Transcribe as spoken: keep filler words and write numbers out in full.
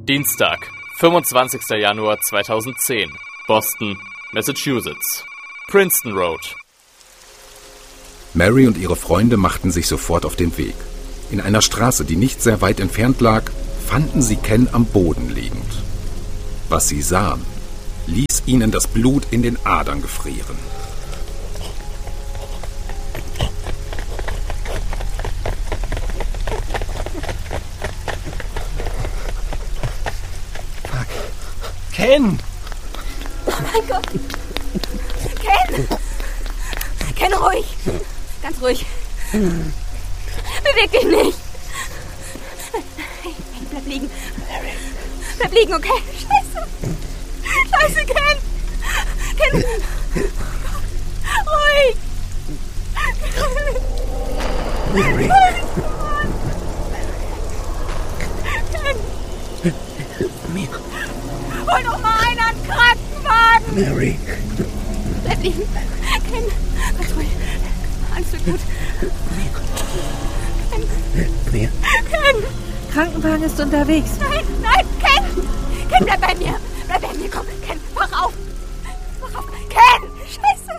Dienstag, fünfundzwanzigster Januar zweitausendzehn, Boston, Massachusetts. Princeton Road. Mary und ihre Freunde machten sich sofort auf den Weg. In einer Straße, die nicht sehr weit entfernt lag, fanden sie Ken am Boden liegend. Was sie sahen, ließ ihnen das Blut in den Adern gefrieren. Fuck. Ken! Oh mein Gott! Ken! Ken, ruhig! Ganz ruhig. Beweg dich nicht! Hey, hey, bleib liegen. Bleib liegen, okay? Scheiße! Scheiße, Ken! Ken! Ruhig! Mary! Ken! Hilf mir! Hol doch mal einen an den Krankenwagen! Mary! Bleib liegen! Ken! Ganz ruhig! Alles wird gut! Ken! Hilf mir! Ken! Krankenwagen ist unterwegs. Nein, nein, Ken! Ken, bleib bei mir! Bleib bei mir, komm! Ken, wach auf! Wach auf! Ken! Scheiße!